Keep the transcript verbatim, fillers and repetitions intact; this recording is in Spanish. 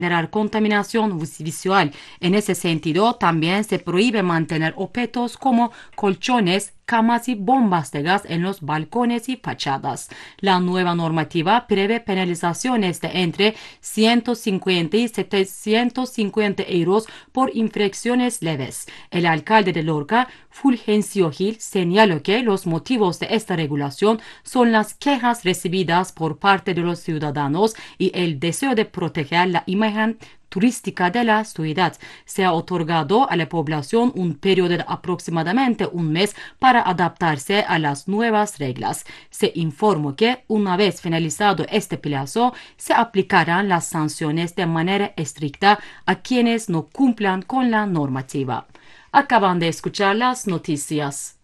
generar contaminación visual. En ese sentido, también se prohíbe mantener objetos como colchones, camas y bombas de gas en los balcones y fachadas. La nueva normativa prevé penalizaciones de entre ciento cincuenta y setecientos cincuenta euros por infracciones leves. El alcalde de Lorca, Fulgencio Gil, señaló que los motivos de esta regulación son las quejas recibidas por parte de los ciudadanos y el deseo de proteger la imagen turística de la ciudad. Se ha otorgado a la población un periodo de aproximadamente un mes para adaptarse a las nuevas reglas. Se informó que una vez finalizado este plazo, se aplicarán las sanciones de manera estricta a quienes no cumplan con la normativa. Acaban de escuchar las noticias.